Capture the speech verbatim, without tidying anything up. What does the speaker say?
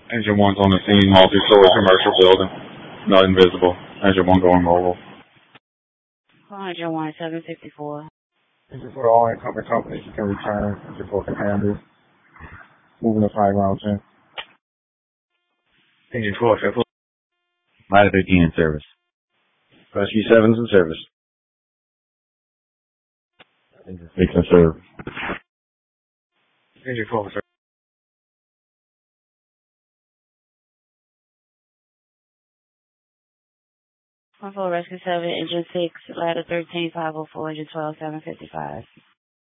Engine one's on the scene, multi-story commercial building. Nothing visible. Engine one going mobile. four oh one, seven fifty-four. Engine for all incoming companies you can return. Engine four can handle. Moving the flight route in. Engine four, fifth. Ladder thirteen in service. Rescue seven's in service. Engine six in service. Engine four, sir. one four Rescue seven, Engine six, Ladder thirteen, five oh four, Engine twelve, seven fifty-five.